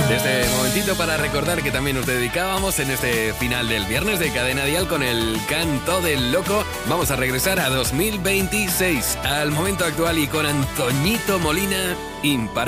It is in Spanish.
Desde momentito para recordar que también nos dedicábamos en este final del viernes de Cadena Dial con el canto del loco. Vamos a regresar a 2026, al momento actual y con Antoñito Molina, imparable.